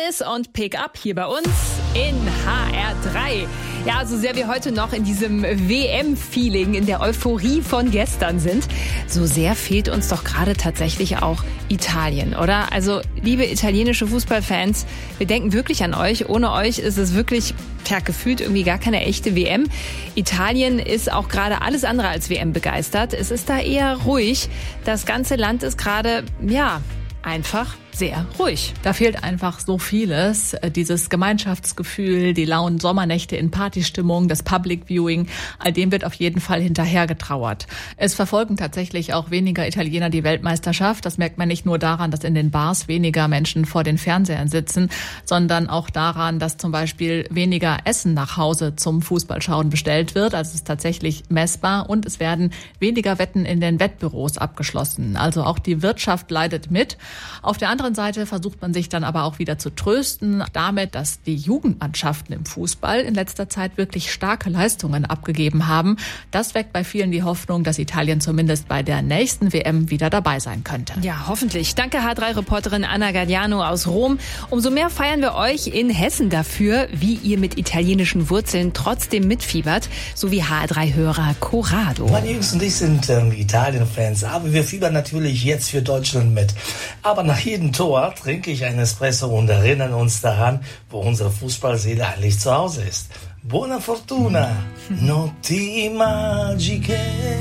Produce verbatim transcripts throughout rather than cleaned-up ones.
Tennis und Pick-up hier bei uns in H R drei. Ja, so sehr wir heute noch in diesem W M-Feeling, in der Euphorie von gestern sind, so sehr fehlt uns doch gerade tatsächlich auch Italien, oder? Also, liebe italienische Fußballfans, wir denken wirklich an euch. Ohne euch ist es wirklich, ja, gefühlt irgendwie gar keine echte W M. Italien ist auch gerade alles andere als W M begeistert. Es ist da eher ruhig. Das ganze Land ist gerade, ja, einfach sehr ruhig. Da fehlt einfach so vieles. Dieses Gemeinschaftsgefühl, die lauen Sommernächte in Partystimmung, das Public Viewing, all dem wird auf jeden Fall hinterher getrauert. Es verfolgen tatsächlich auch weniger Italiener die Weltmeisterschaft. Das merkt man nicht nur daran, dass in den Bars weniger Menschen vor den Fernsehern sitzen, sondern auch daran, dass zum Beispiel weniger Essen nach Hause zum Fußballschauen bestellt wird. Also es ist tatsächlich messbar, und es werden weniger Wetten in den Wettbüros abgeschlossen. Also auch die Wirtschaft leidet mit. Auf der anderen Seite versucht man sich dann aber auch wieder zu trösten damit, dass die Jugendmannschaften im Fußball in letzter Zeit wirklich starke Leistungen abgegeben haben. Das weckt bei vielen die Hoffnung, dass Italien zumindest bei der nächsten W M wieder dabei sein könnte. Ja, hoffentlich. Danke H drei Reporterin Anna Gardiano aus Rom. Umso mehr feiern wir euch in Hessen dafür, wie ihr mit italienischen Wurzeln trotzdem mitfiebert, so wie H drei Hörer Corrado. Meine Jungs und ich sind ähm, Italien-Fans, aber wir fiebern natürlich jetzt für Deutschland mit. Aber nach jedem Tor trinke ich einen Espresso und erinnern uns daran, wo unsere Fußballseele eigentlich zu Hause ist. Buona fortuna, notti magiche,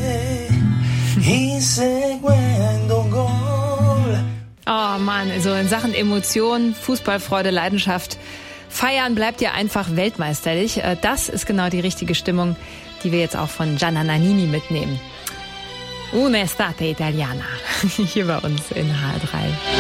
inseguendo un gol. Oh Mann, also in Sachen Emotionen, Fußballfreude, Leidenschaft, feiern bleibt ja einfach weltmeisterlich. Das ist genau die richtige Stimmung, die wir jetzt auch von Gianna Nannini mitnehmen. Un'estate italiana, hier bei uns in H drei.